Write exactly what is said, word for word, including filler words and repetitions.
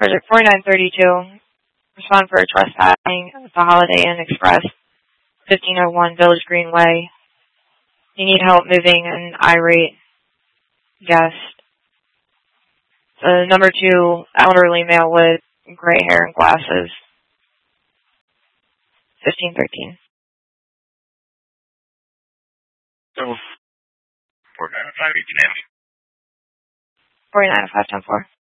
Project forty-nine thirty-two. Respond for trespassing at the Holiday Inn Express, fifteen oh one Village Greenway. You need help moving an irate guest. Uh, number two, elderly male with gray hair and glasses, fifteen thirteen. So, forty-nine oh five, you can have forty-nine oh five, ten four.